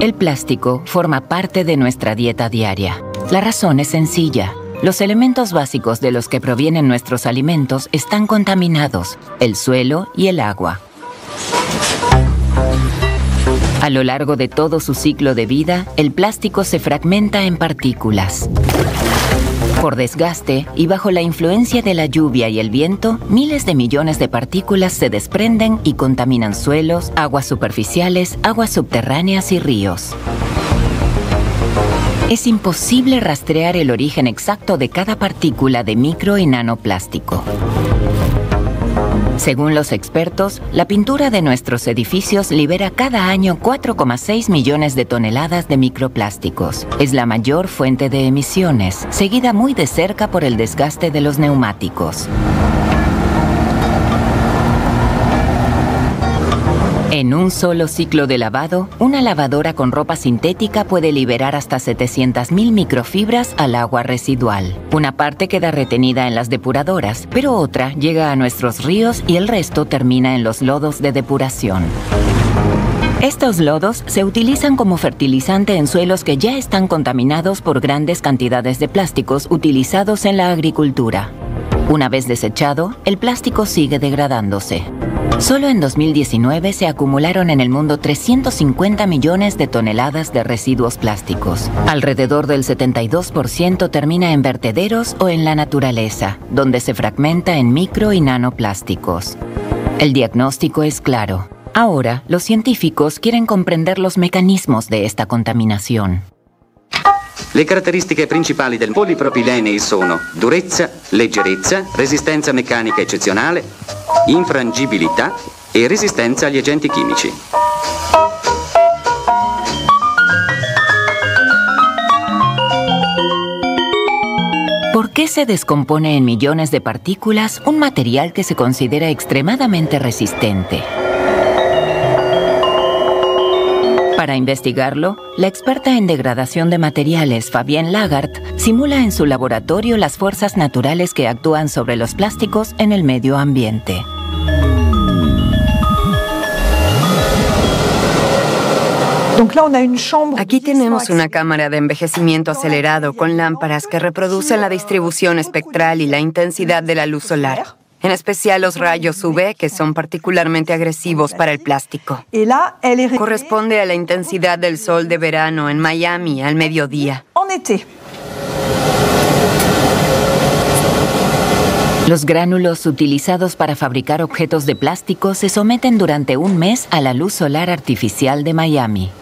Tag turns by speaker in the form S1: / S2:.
S1: El plástico forma parte de nuestra dieta diaria. La razón es sencilla. Los elementos básicos de los que provienen nuestros alimentos están contaminados, el suelo y el agua. A lo largo de todo su ciclo de vida, el plástico se fragmenta en partículas. Por desgaste y bajo la influencia de la lluvia y el viento, miles de millones de partículas se desprenden y contaminan suelos, aguas superficiales, aguas subterráneas y ríos. Es imposible rastrear el origen exacto de cada partícula de micro y nanoplástico. Según los expertos, la pintura de nuestros edificios libera cada año 4,6 millones de toneladas de microplásticos. Es la mayor fuente de emisiones, seguida muy de cerca por el desgaste de los neumáticos. En un solo ciclo de lavado, una lavadora con ropa sintética puede liberar hasta 700.000 microfibras al agua residual. Una parte queda retenida en las depuradoras, pero otra llega a nuestros ríos y el resto termina en los lodos de depuración. Estos lodos se utilizan como fertilizante en suelos que ya están contaminados por grandes cantidades de plásticos utilizados en la agricultura. Una vez desechado, el plástico sigue degradándose. Solo en 2019 se acumularon en el mundo 350 millones de toneladas de residuos plásticos. Alrededor del 72% termina en vertederos o en la naturaleza, donde se fragmenta en micro y nanoplásticos. El diagnóstico es claro. Ahora, los científicos quieren comprender los mecanismos de esta contaminación.
S2: Le caratteristiche principali del polipropilene sono durezza, leggerezza, resistenza meccanica eccezionale, infrangibilità e resistenza agli agenti chimici.
S1: ¿Por qué se descompone en millones de partículas un material que se considera extremadamente resistente? Para investigarlo, la experta en degradación de materiales, Fabienne Lagarde, simula en su laboratorio las fuerzas naturales que actúan sobre los plásticos en el medio ambiente.
S3: Aquí tenemos una cámara de envejecimiento acelerado con lámparas que reproducen la distribución espectral y la intensidad de la luz solar. En especial los rayos UV, que son particularmente agresivos para el plástico. Corresponde a la intensidad del sol de verano en Miami al mediodía.
S1: Los gránulos utilizados para fabricar objetos de plástico se someten durante un mes a la luz solar artificial de Miami.